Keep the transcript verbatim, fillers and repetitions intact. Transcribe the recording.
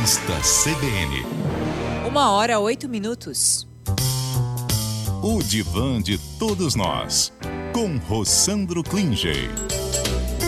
Revista C B N. Uma hora, oito minutos. O divã de todos nós, com Rossandro Klinger.